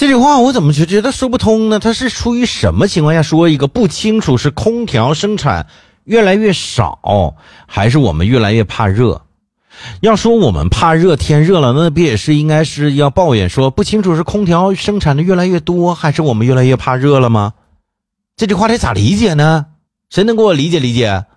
这句话我怎么就觉得说不通呢？它是出于什么情况下说一个不清楚？是空调生产越来越少，还是我们越来越怕热？要说我们怕热，天热了，那不也是应该是要抱怨说不清楚是空调生产的越来越多，还是我们越来越怕热了吗？这句话得咋理解呢？谁能给我理解理解？